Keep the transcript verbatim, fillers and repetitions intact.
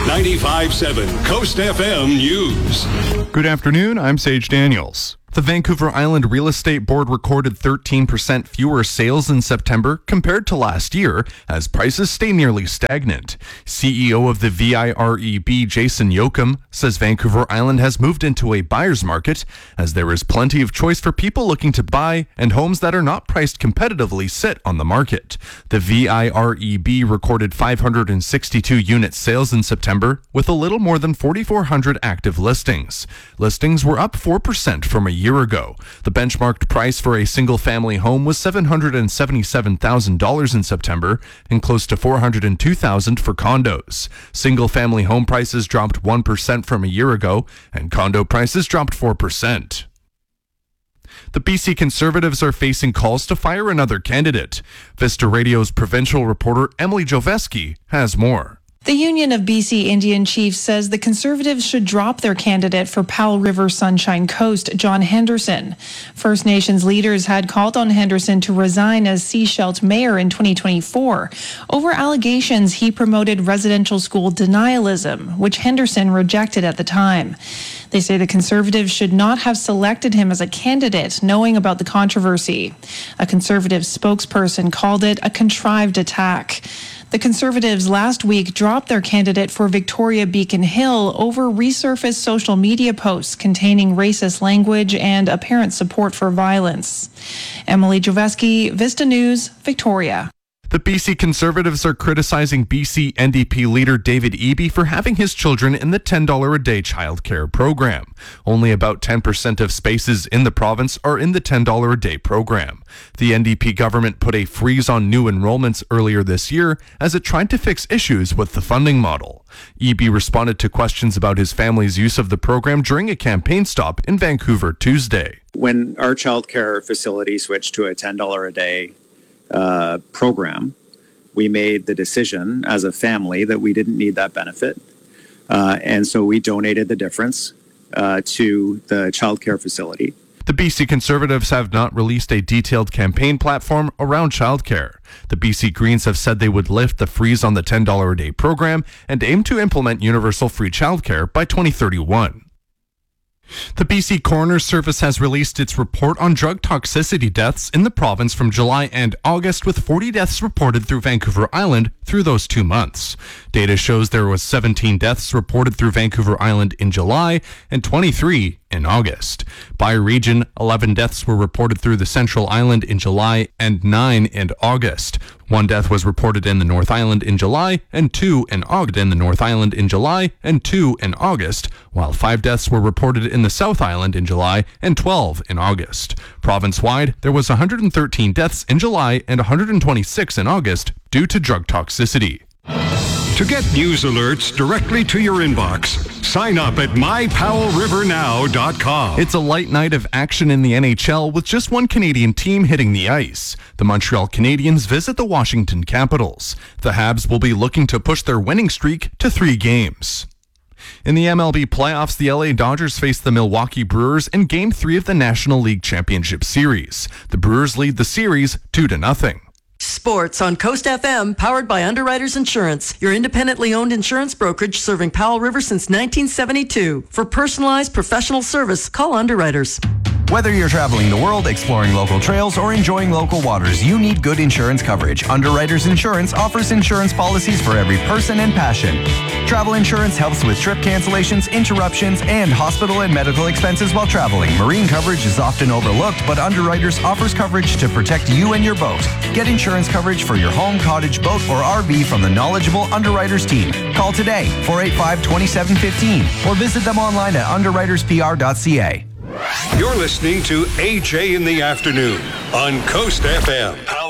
ninety-five point seven Coast F M News. Good afternoon, I'm Sage Daniels. The Vancouver Island Real Estate Board recorded thirteen percent fewer sales in September compared to last year as prices stay nearly stagnant. C E O of the V I R E B, Jason Yoakum, says Vancouver Island has moved into a buyer's market as there is plenty of choice for people looking to buy and homes that are not priced competitively sit on the market. The V I R E B recorded five hundred sixty-two unit sales in September with a little more than forty-four hundred active listings. Listings were up four percent from a year ago. The benchmarked price for a single-family home was seven hundred seventy-seven thousand dollars in September and close to four hundred two thousand dollars for condos. Single-family home prices dropped one percent from a year ago, and condo prices dropped four percent. The B C Conservatives are facing calls to fire another candidate. Vista Radio's provincial reporter Emily Joveski has more. The Union of B C Indian Chiefs says the Conservatives should drop their candidate for Powell River Sunshine Coast, John Henderson. First Nations leaders had called on Henderson to resign as Sechelt mayor in twenty twenty-four over allegations he promoted residential school denialism, which Henderson rejected at the time. They say the Conservatives should not have selected him as a candidate, knowing about the controversy. A Conservative spokesperson called it a contrived attack. The Conservatives last week dropped their candidate for Victoria Beacon Hill over resurfaced social media posts containing racist language and apparent support for violence. Emily Joveski, Vista News, Victoria. The B C Conservatives are criticizing B C N D P leader David Eby for having his children in the ten dollars a day childcare program. Only about ten percent of spaces in the province are in the ten dollars a day program. The N D P government put a freeze on new enrollments earlier this year as it tried to fix issues with the funding model. Eby responded to questions about his family's use of the program during a campaign stop in Vancouver Tuesday. When our childcare facility switched to a ten dollars a day Uh, program, we made the decision as a family that we didn't need that benefit. Uh, and so we donated the difference uh, to the childcare facility. The B C Conservatives have not released a detailed campaign platform around childcare. The B C Greens have said they would lift the freeze on the ten dollars a day program and aim to implement universal free childcare by twenty thirty-one. The B C Coroner's Service has released its report on drug toxicity deaths in the province from July and August, with forty deaths reported through Vancouver Island through those two months. Data shows there was seventeen deaths reported through Vancouver Island in July and twenty-three in August. By region, eleven deaths were reported through the Central Island in July and nine in August. One death was reported in the North Island in July and two in Ogden, the North Island in July and two in August, while five deaths were reported in the South Island in July and twelve in August. Province-wide, there was one hundred thirteen deaths in July and one hundred twenty-six in August due to drug toxicity. To get news alerts directly to your inbox, sign up at my powell river now dot com. It's a light night of action in the N H L with just one Canadian team hitting the ice. The Montreal Canadiens visit the Washington Capitals. The Habs will be looking to push their winning streak to three games. In the M L B playoffs, the L A Dodgers face the Milwaukee Brewers in Game three of the National League Championship Series. The Brewers lead the series two to nothing. Sports on Coast F M, powered by Underwriters Insurance, your independently owned insurance brokerage serving Powell River since nineteen seventy-two. For personalized professional service, call Underwriters. Whether you're traveling the world, exploring local trails, or enjoying local waters, you need good insurance coverage. Underwriters Insurance offers insurance policies for every person and passion. Travel insurance helps with trip cancellations, interruptions, and hospital and medical expenses while traveling. Marine coverage is often overlooked, but Underwriters offers coverage to protect you and your boat. Get insurance coverage for your home, cottage, boat, or R V from the knowledgeable Underwriters team. Call today, four eight five, two seven one five, or visit them online at underwriters p r dot c a. You're listening to A J in the Afternoon on Coast F M.